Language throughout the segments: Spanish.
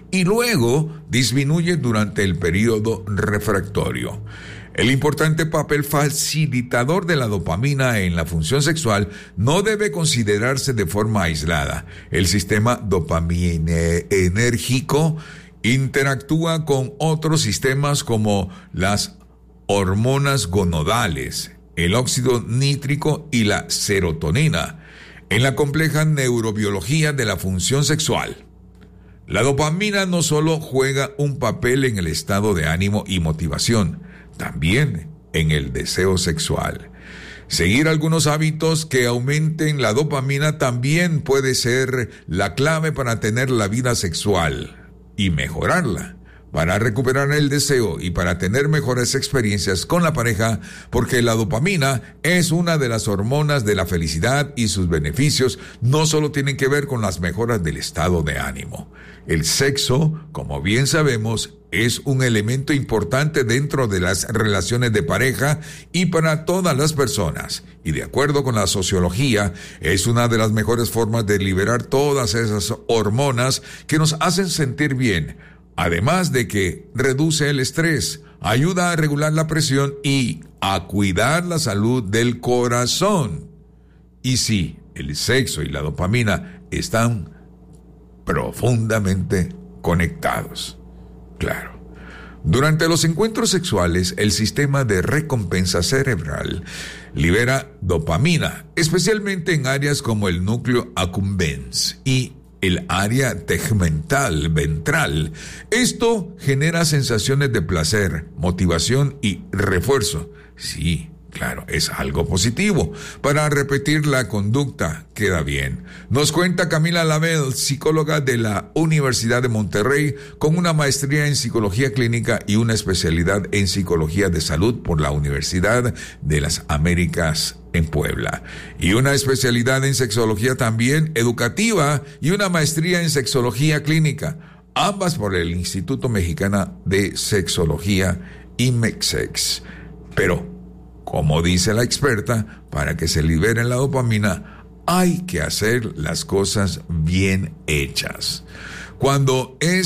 y luego disminuye durante el periodo refractorio. El importante papel facilitador de la dopamina en la función sexual no debe considerarse de forma aislada. El sistema dopaminérgico interactúa con otros sistemas como las hormonas gonadales, el óxido nítrico y la serotonina, en la compleja neurobiología de la función sexual. La dopamina no solo juega un papel en el estado de ánimo y motivación, también en el deseo sexual. Seguir algunos hábitos que aumenten la dopamina también puede ser la clave para tener la vida sexual y mejorarla, para recuperar el deseo y para tener mejores experiencias con la pareja, porque la dopamina es una de las hormonas de la felicidad y sus beneficios no solo tienen que ver con las mejoras del estado de ánimo. El sexo, como bien sabemos, es un elemento importante dentro de las relaciones de pareja y para todas las personas. Y de acuerdo con la sociología, es una de las mejores formas de liberar todas esas hormonas que nos hacen sentir bien. Además de que reduce el estrés, ayuda a regular la presión y a cuidar la salud del corazón. Y sí, el sexo y la dopamina están profundamente conectados. Claro. Durante los encuentros sexuales, el sistema de recompensa cerebral libera dopamina, especialmente en áreas como el núcleo accumbens y el área tegmental ventral. Esto genera sensaciones de placer, motivación y refuerzo. Sí, claro, es algo positivo. Para repetir la conducta, queda bien. Nos cuenta Camila Lamel, psicóloga de la Universidad de Monterrey, con una maestría en psicología clínica y una especialidad en psicología de salud por la Universidad de las Américas en Puebla, y una especialidad en sexología también educativa y una maestría en sexología clínica, ambas por el Instituto Mexicano de Sexología, IMEXEX. Pero, como dice la experta, para que se libere la dopamina hay que hacer las cosas bien hechas. Cuando el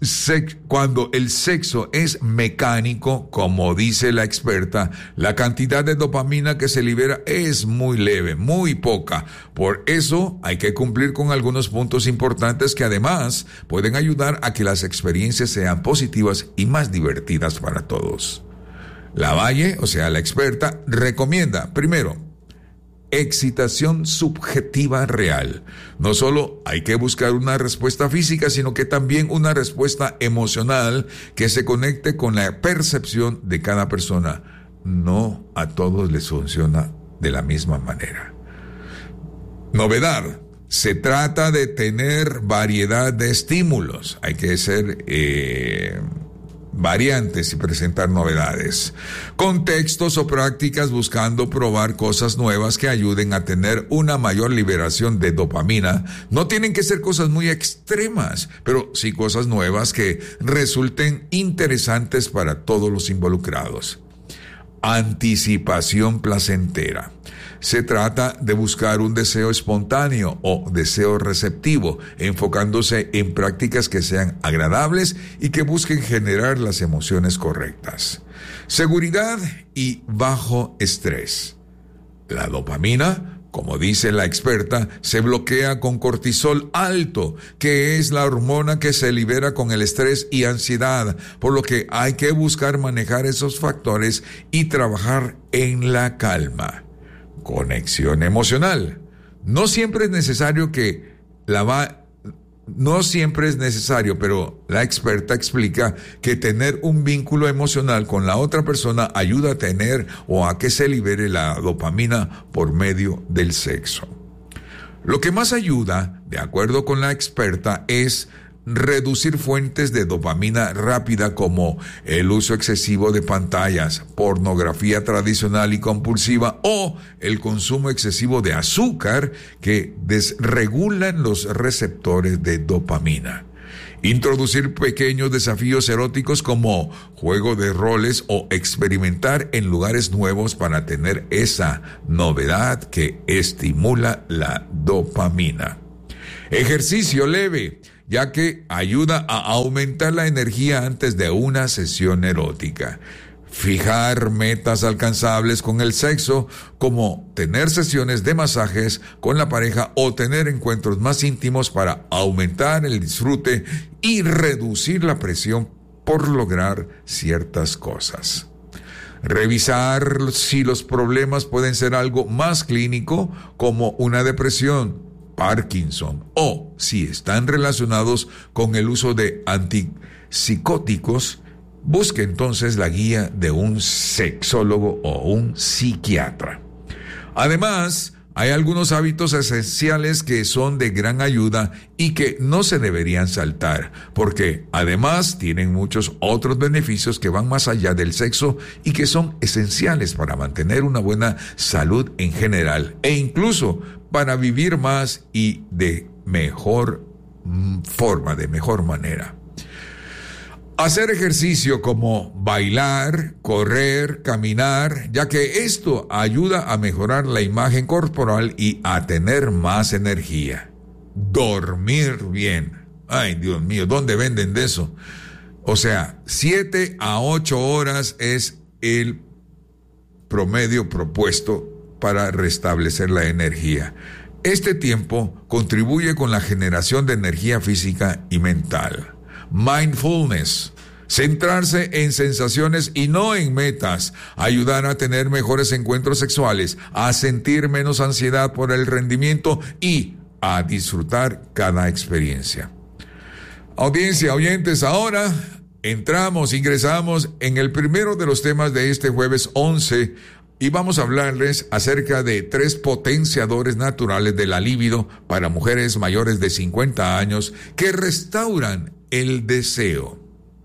sexo es mecánico, como dice la experta, la cantidad de dopamina que se libera es muy leve, muy poca. Por eso hay que cumplir con algunos puntos importantes que además pueden ayudar a que las experiencias sean positivas y más divertidas para todos. Lavalle, o sea, la experta, recomienda, primero, excitación subjetiva real. No solo hay que buscar una respuesta física, sino que también una respuesta emocional que se conecte con la percepción de cada persona. No a todos les funciona de la misma manera. Novedad. Se trata de tener variedad de estímulos. Hay que ser variantes y presentar novedades, contextos o prácticas buscando probar cosas nuevas que ayuden a tener una mayor liberación de dopamina. No tienen que ser cosas muy extremas, pero sí cosas nuevas que resulten interesantes para todos los involucrados. Anticipación placentera. Se trata de buscar un deseo espontáneo o deseo receptivo, enfocándose en prácticas que sean agradables y que busquen generar las emociones correctas. Seguridad y bajo estrés. La dopamina, como dice la experta, se bloquea con cortisol alto, que es la hormona que se libera con el estrés y ansiedad, por lo que hay que buscar manejar esos factores y trabajar en la calma. Conexión emocional. No siempre es necesario, pero la experta explica que tener un vínculo emocional con la otra persona ayuda a tener o a que se libere la dopamina por medio del sexo. Lo que más ayuda, de acuerdo con la experta, es reducir fuentes de dopamina rápida como el uso excesivo de pantallas, pornografía tradicional y compulsiva o el consumo excesivo de azúcar que desregulan los receptores de dopamina. Introducir pequeños desafíos eróticos como juego de roles o experimentar en lugares nuevos para tener esa novedad que estimula la dopamina. Ejercicio leve ya que ayuda a aumentar la energía antes de una sesión erótica. Fijar metas alcanzables con el sexo, como tener sesiones de masajes con la pareja o tener encuentros más íntimos para aumentar el disfrute y reducir la presión por lograr ciertas cosas. Revisar si los problemas pueden ser algo más clínico, como una depresión, Parkinson, o si están relacionados con el uso de antipsicóticos. Busque entonces la guía de un sexólogo o un psiquiatra. Además, hay algunos hábitos esenciales que son de gran ayuda y que no se deberían saltar, porque además tienen muchos otros beneficios que van más allá del sexo y que son esenciales para mantener una buena salud en general e incluso para vivir más y de mejor forma, de mejor manera. Hacer ejercicio como bailar, correr, caminar, ya que esto ayuda a mejorar la imagen corporal y a tener más energía. Dormir bien. Ay, Dios mío, ¿dónde venden de eso? O sea, 7 a 8 horas es el promedio propuesto para restablecer la energía. Este tiempo contribuye con la generación de energía física y mental. Mindfulness, centrarse en sensaciones y no en metas, ayudar a tener mejores encuentros sexuales, a sentir menos ansiedad por el rendimiento y a disfrutar cada experiencia. Audiencia, oyentes, ahora ingresamos en el primero de los temas de este jueves 11 y vamos a hablarles acerca de 3 potenciadores naturales de la libido para mujeres mayores de 50 años que restauran el deseo.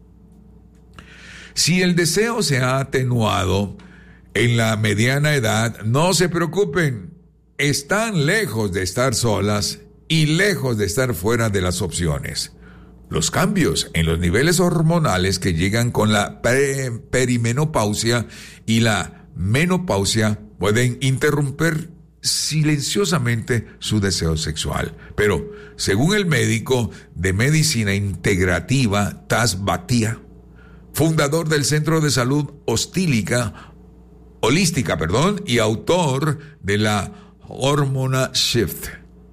Si el deseo se ha atenuado en la mediana edad, no se preocupen, están lejos de estar solas y lejos de estar fuera de las opciones. Los cambios en los niveles hormonales que llegan con la perimenopausia y la menopausia pueden interrumpir silenciosamente su deseo sexual. Pero, según el médico de medicina integrativa Taz Bhatia, fundador del Centro de Salud Holística, y autor de la Hormona Shift,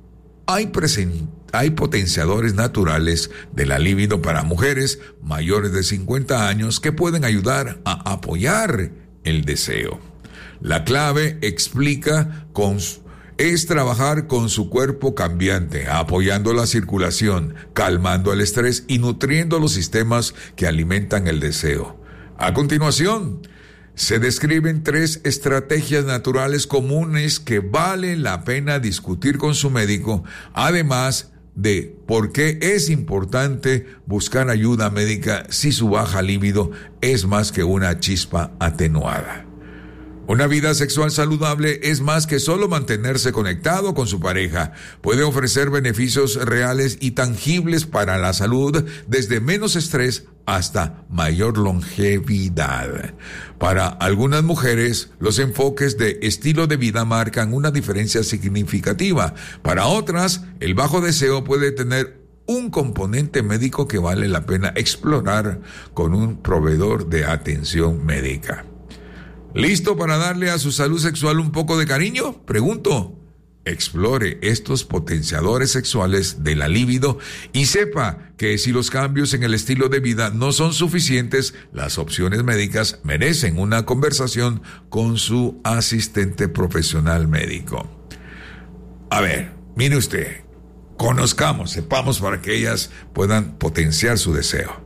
hay potenciadores naturales de la libido para mujeres mayores de 50 años que pueden ayudar a apoyar el deseo. La clave, explica, es trabajar con su cuerpo cambiante, apoyando la circulación, calmando el estrés y nutriendo los sistemas que alimentan el deseo. A continuación, se describen 3 estrategias naturales comunes que vale la pena discutir con su médico, además de por qué es importante buscar ayuda médica si su baja libido es más que una chispa atenuada. Una vida sexual saludable es más que solo mantenerse conectado con su pareja. Puede ofrecer beneficios reales y tangibles para la salud, desde menos estrés hasta mayor longevidad. Para algunas mujeres, los enfoques de estilo de vida marcan una diferencia significativa. Para otras, el bajo deseo puede tener un componente médico que vale la pena explorar con un proveedor de atención médica. ¿Listo para darle a su salud sexual un poco de cariño? Pregunto. Explore estos potenciadores sexuales de la libido y sepa que si los cambios en el estilo de vida no son suficientes, las opciones médicas merecen una conversación con su asistente profesional médico. A ver, mire usted, sepamos para que ellas puedan potenciar su deseo.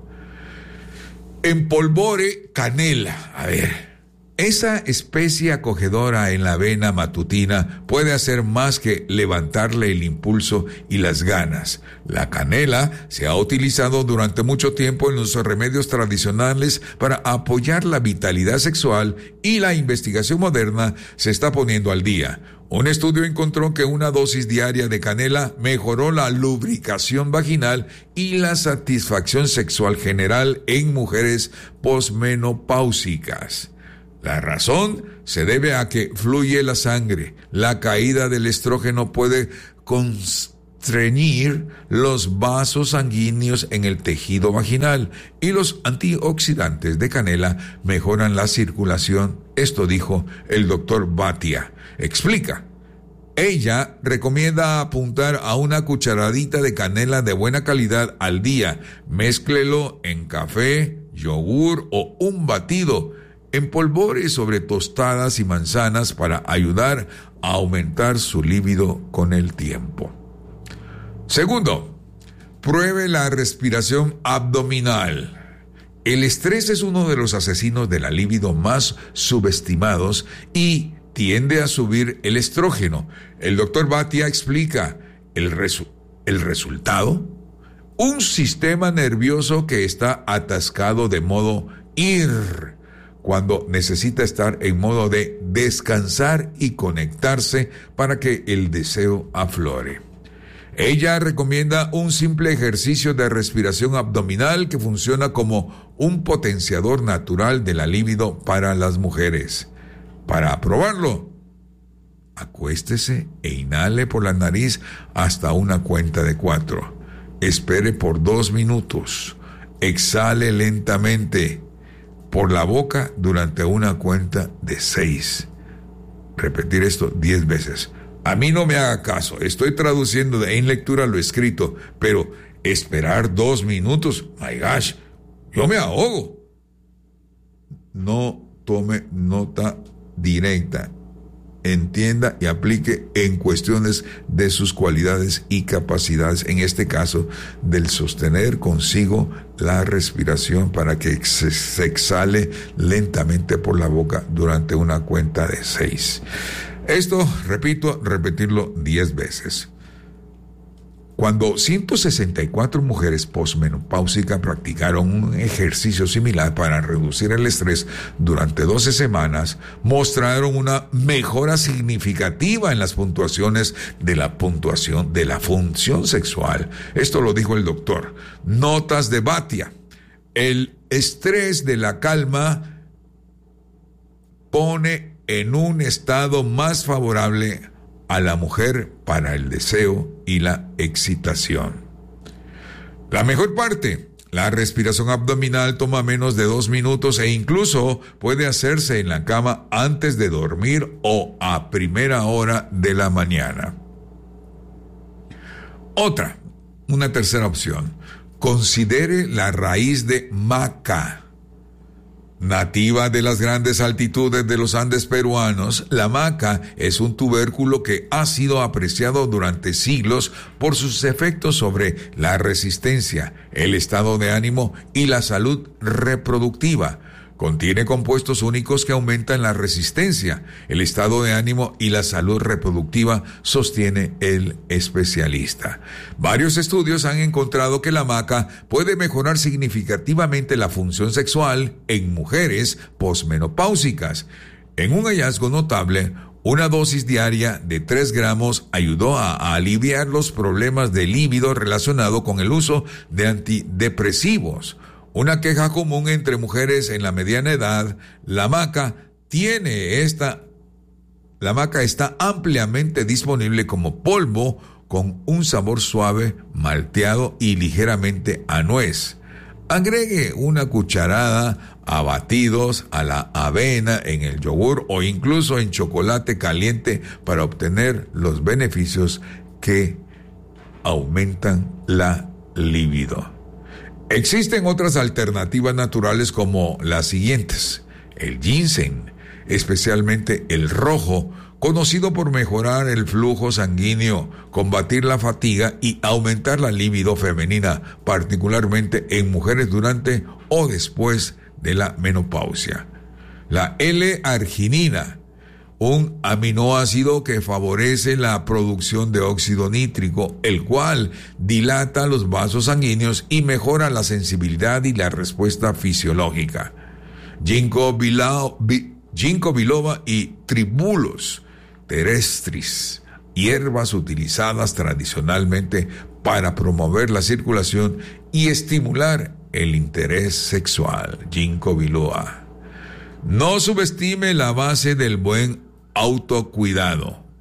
Empolvore canela. A ver. Esa especie acogedora en la vena matutina puede hacer más que levantarle el impulso y las ganas. La canela se ha utilizado durante mucho tiempo en los remedios tradicionales para apoyar la vitalidad sexual y la investigación moderna se está poniendo al día. Un estudio encontró que una dosis diaria de canela mejoró la lubricación vaginal y la satisfacción sexual general en mujeres posmenopáusicas. La razón se debe a que fluye la sangre. La caída del estrógeno puede constreñir los vasos sanguíneos en el tejido vaginal y los antioxidantes de canela mejoran la circulación. Esto dijo el doctor Bhatia. Explica. Ella recomienda apuntar a una cucharadita de canela de buena calidad al día. Mézclelo en café, yogur o un batido. Empolvore sobre tostadas y manzanas para ayudar a aumentar su líbido con el tiempo. Segundo, pruebe la respiración abdominal. El estrés es uno de los asesinos de la libido más subestimados y tiende a subir el estrógeno. El doctor Bhatia explica el resultado. Un sistema nervioso que está atascado de modo IR, cuando necesita estar en modo de descansar y conectarse para que el deseo aflore. Ella recomienda un simple ejercicio de respiración abdominal que funciona como un potenciador natural de la libido para las mujeres. Para probarlo, acuéstese e inhale por la nariz hasta una cuenta de 4. Espere por 2 minutos. Exhale lentamente por la boca durante una cuenta de 6. Repetir esto 10 veces. A mí no me haga caso, estoy traduciendo en lectura lo escrito, pero esperar 2 minutos, my gosh, yo me ahogo. No tome nota directa, entienda y aplique en cuestiones de sus cualidades y capacidades, en este caso del sostener consigo la respiración para que se exhale lentamente por la boca durante una cuenta de 6. Esto, repito, repetirlo 10 veces. Cuando 164 mujeres posmenopáusicas practicaron un ejercicio similar para reducir el estrés durante 12 semanas, mostraron una mejora significativa en las puntuaciones de la función sexual. Esto lo dijo el doctor. Notas de Bhatia. El estrés de la calma pone en un estado más favorable a la mujer para el deseo y la excitación. La mejor parte, la respiración abdominal toma menos de 2 minutos e incluso puede hacerse en la cama antes de dormir o a primera hora de la mañana. Una tercera opción, considere la raíz de maca. Nativa de las grandes altitudes de los Andes peruanos, la maca es un tubérculo que ha sido apreciado durante siglos por sus efectos sobre la resistencia, el estado de ánimo y la salud reproductiva. Contiene compuestos únicos que aumentan la resistencia, el estado de ánimo y la salud reproductiva, sostiene el especialista. Varios estudios han encontrado que la maca puede mejorar significativamente la función sexual en mujeres posmenopáusicas. En un hallazgo notable, una dosis diaria de 3 gramos ayudó a aliviar los problemas de líbido relacionado con el uso de antidepresivos. Una queja común entre mujeres en la mediana edad, la maca está ampliamente disponible como polvo con un sabor suave, malteado y ligeramente a nuez. Agregue una cucharada a batidos, a la avena, en el yogur o incluso en chocolate caliente para obtener los beneficios que aumentan la libido. Existen otras alternativas naturales como las siguientes. El ginseng, especialmente el rojo, conocido por mejorar el flujo sanguíneo, combatir la fatiga y aumentar la libido femenina, particularmente en mujeres durante o después de la menopausia. La L-arginina, un aminoácido que favorece la producción de óxido nítrico, el cual dilata los vasos sanguíneos y mejora la sensibilidad y la respuesta fisiológica. Ginkgo biloba y Tribulus terrestris, hierbas utilizadas tradicionalmente para promover la circulación y estimular el interés sexual. Ginkgo biloba. No subestime la base del buen autocuidado.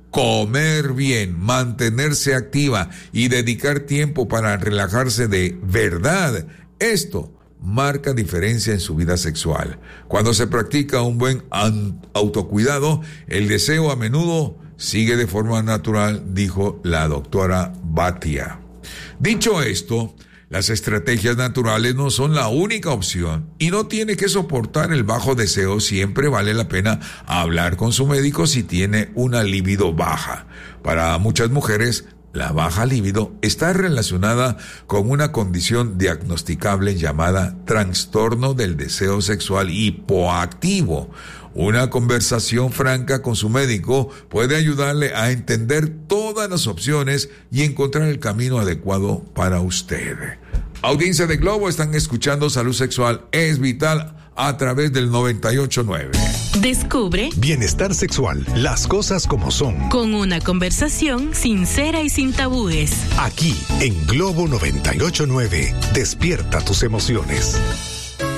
comer bien, mantenerse activa y dedicar tiempo para relajarse de verdad. Esto marca diferencia en su vida sexual. Cuando se practica un buen autocuidado, el deseo a menudo sigue de forma natural, dijo la doctora Bhatia. Dicho esto, las estrategias naturales no son la única opción y no tiene que soportar el bajo deseo. Siempre vale la pena hablar con su médico si tiene una libido baja. Para muchas mujeres, la baja libido está relacionada con una condición diagnosticable llamada trastorno del deseo sexual hipoactivo. Una conversación franca con su médico puede ayudarle a entender todas las opciones y encontrar el camino adecuado para usted. Audiencia de Globo, están escuchando Salud Sexual es Vital a través del 98.9. Descubre bienestar sexual, las cosas como son. Con una conversación sincera y sin tabúes. Aquí, en Globo 98.9, despierta tus emociones.